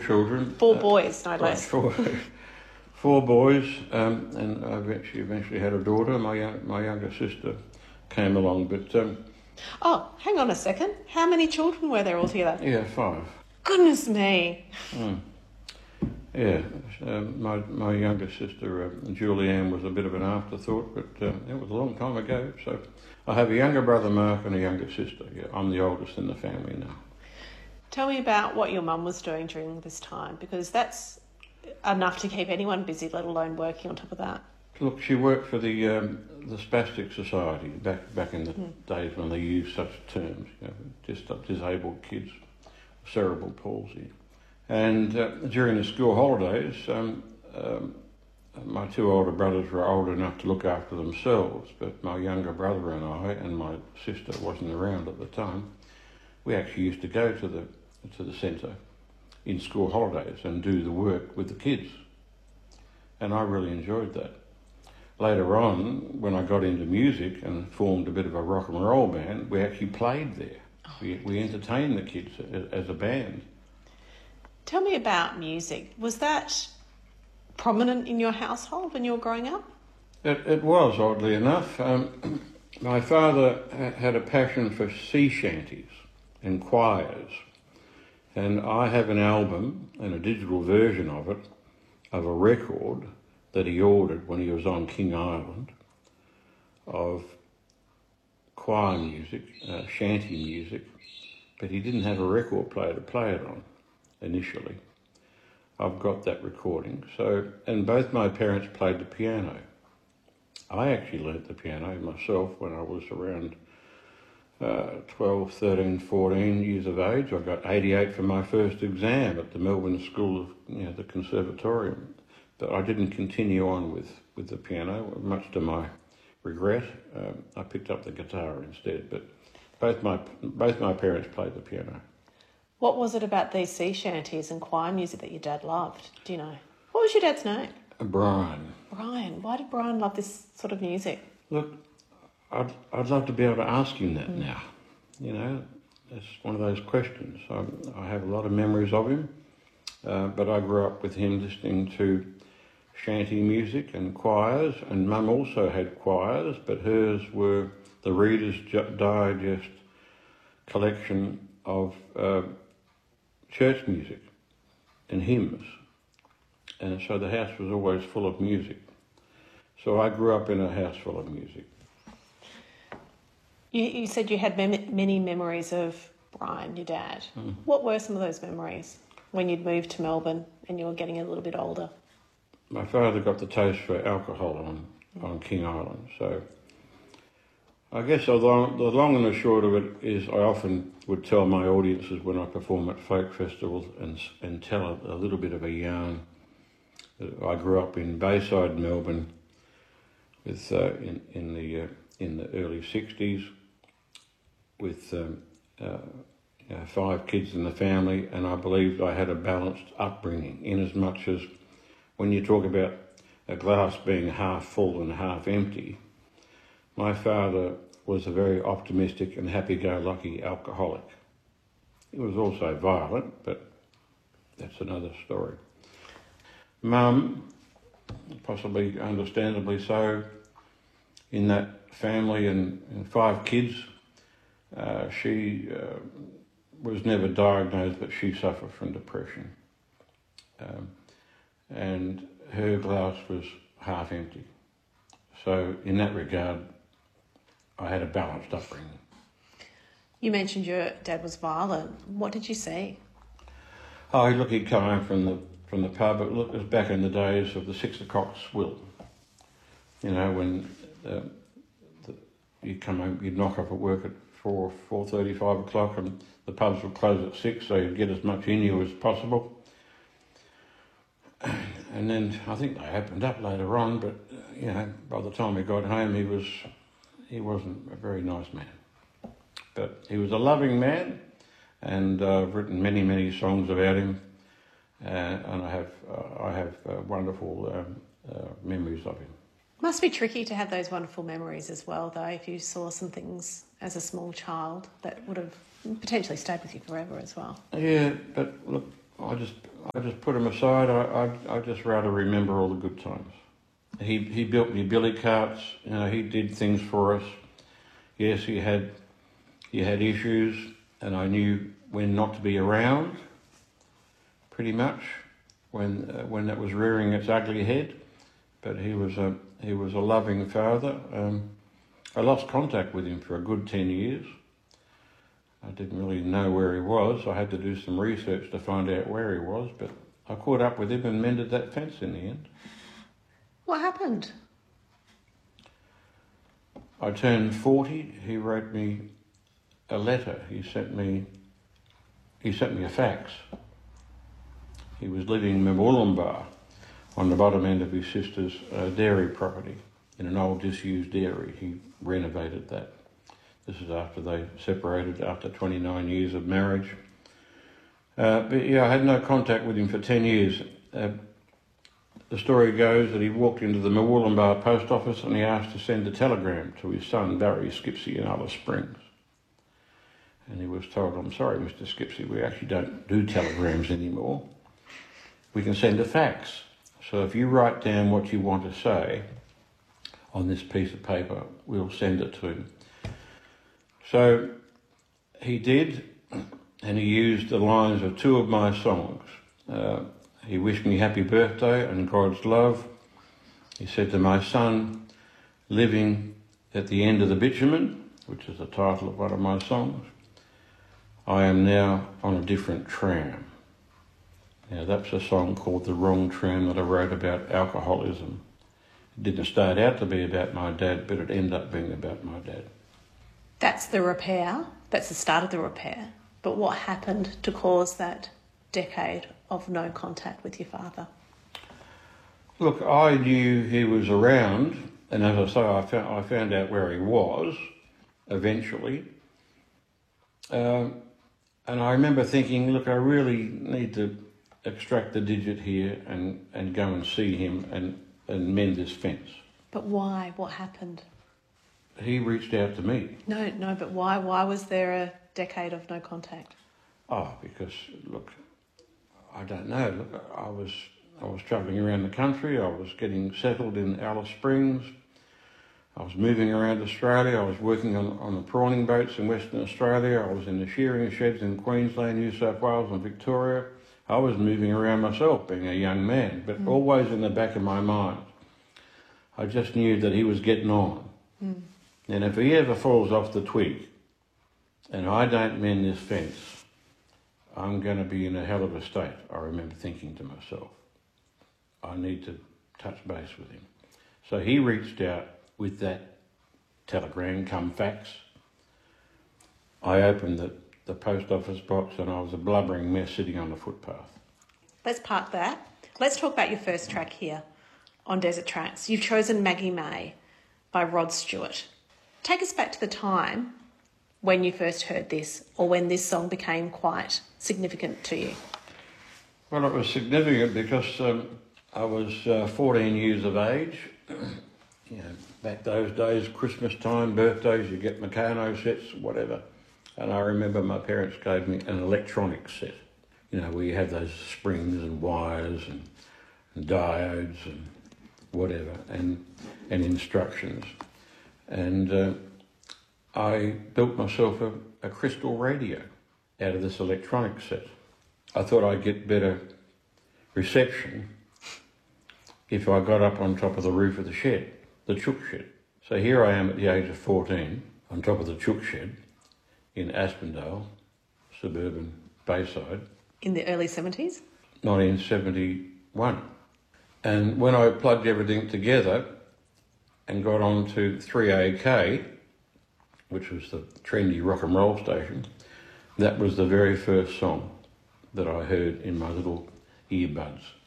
children. 4 boys, no less. Four boys, and I eventually had a daughter. My younger sister came along, but... Oh, hang on a second. How many children were there altogether? Yeah, 5. Goodness me. Yeah, my younger sister, Julianne, was a bit of an afterthought, but it was a long time ago. So I have a younger brother, Mark, and a younger sister. Yeah, I'm the oldest in the family now. Tell me about what your mum was doing during this time, because that's enough to keep anyone busy, let alone working on top of that. Look, she worked for the Spastic Society back in the days when they used such terms, just disabled kids, cerebral palsy. And during the school holidays, my 2 older brothers were old enough to look after themselves, but my younger brother and my sister wasn't around at the time. We actually used to go to the centre in school holidays and do the work with the kids. And I really enjoyed that. Later on, when I got into music and formed a bit of a rock and roll band, we actually played there. We entertained the kids as a band. Tell me about music. Was that prominent in your household when you were growing up? It was, oddly enough. My father had a passion for sea shanties and choirs. And I have an album and a digital version of it, of a record that he ordered when he was on King Island, of choir music, shanty music, but he didn't have a record player to play it on initially. I've got that recording. And both my parents played the piano. I actually learnt the piano myself when I was around 12, 13, 14 years of age. I got 88 for my first exam at the Melbourne School of the Conservatorium. But I didn't continue on with the piano, much to my regret. I picked up the guitar instead, but both my parents played the piano. What was it about these sea shanties and choir music that your dad loved? Do you know? What was your dad's name? Brian. Brian. Why did Brian love this sort of music? Look, I'd love to be able to ask him that now. It's one of those questions. I have a lot of memories of him, but I grew up with him listening to shanty music and choirs, and Mum also had choirs, but hers were the Reader's Digest collection of church music and hymns. And so the house was always full of music. So I grew up in a house full of music. You said you had many memories of Brian, your dad. What were some of those memories when you'd moved to Melbourne and you were getting a little bit older? My father got the taste for alcohol on King Island. So I guess the long and the short of it is I often would tell my audiences when I perform at folk festivals and tell a little bit of a yarn. I grew up in Bayside, Melbourne, with in the early 60s, with 5 kids in the family, and I believed I had a balanced upbringing, in as much as when you talk about a glass being half full and half empty, my father was a very optimistic and happy-go-lucky alcoholic. He was also violent, but that's another story. Mum, possibly understandably so, in that family and 5 kids, she was never diagnosed, but she suffered from depression. And her glass was half empty. So in that regard, I had a balanced upbringing. You mentioned your dad was violent. What did you see? Oh, look, he'd come home from the pub. But look, it was back in the days of the 6 o'clock swill. When you'd come home, you'd knock off at work at 4:30, 5 o'clock, and the pubs would close at 6, so you'd get as much in you as possible. And then I think they opened up later on, but by the time we got home, he wasn't a very nice man. But he was a loving man, and I've written many, many songs about him, and I have wonderful memories of him. Must be tricky to have those wonderful memories as well, though, if you saw some things as a small child that would have potentially stayed with you forever as well. Yeah, but look, I just put them aside. I just rather remember all the good times. He built me billy carts. You know, he did things for us. Yes, he had issues, and I knew when not to be around. Pretty much, when that was rearing its ugly head. But he was a loving father. I lost contact with him for a good 10 years. I didn't really know where he was. I had to do some research to find out where he was, but I caught up with him and mended that fence in the end. What happened? I turned 40. He wrote me a letter. He sent me a fax. He was living in Murwillumbah on the bottom end of his sister's dairy property in an old disused dairy. He renovated that. This is after they separated, after 29 years of marriage. But yeah, I had no contact with him for 10 years. The story goes that he walked into the Murwillumbah post office and he asked to send a telegram to his son, Barry Skipsey, in Alice Springs. And he was told, "I'm sorry, Mr. Skipsey, we actually don't do telegrams anymore. We can send a fax. So if you write down what you want to say on this piece of paper, we'll send it to him." So he did, and he used the lines of two of my songs. He wished me happy birthday and God's love. He said to my son, living at the end of the bitumen, which is the title of one of my songs, "I am now on a different tram." Now that's a song called The Wrong Tram that I wrote about alcoholism. It didn't start out to be about my dad, but it ended up being about my dad. That's the repair. That's the start of the repair. But what happened to cause that decade of no contact with your father? Look, I knew he was around, and as I say, I found out where he was eventually. And I remember thinking, look, I really need to extract the digit here and go and see him and mend this fence. But why? What happened? He reached out to me. No, but why? Why was there a decade of no contact? Oh, because, look, I don't know. Look, I was travelling around the country. I was getting settled in Alice Springs. I was moving around Australia. I was working on the prawning boats in Western Australia. I was in the shearing sheds in Queensland, New South Wales and Victoria. I was moving around myself, being a young man, but always in the back of my mind, I just knew that he was getting on. And if he ever falls off the twig and I don't mend this fence, I'm going to be in a hell of a state. I remember thinking to myself, I need to touch base with him. So he reached out with that telegram, come fax. I opened the post office box and I was a blubbering mess sitting on the footpath. Let's park that. Let's talk about your first track here on Desert Tracks. You've chosen Maggie May by Rod Stewart. Take us back to the time when you first heard this, or when this song became quite significant to you. Well, it was significant because I was 14 years of age. You know, back those days, Christmas time, birthdays, you get Meccano sets, whatever. And I remember my parents gave me an electronic set. You know, where you have those springs and wires and diodes and whatever, and instructions. And I built myself a crystal radio out of this electronic set. I thought I'd get better reception if I got up on top of the roof of the shed, the chook shed. So here I am at the age of 14 on top of the chook shed in Aspendale, suburban Bayside. In the early 70s? 1971. And when I plugged everything together and got on to 3AK, which was the trendy rock and roll station, that was the very first song that I heard in my little earbuds.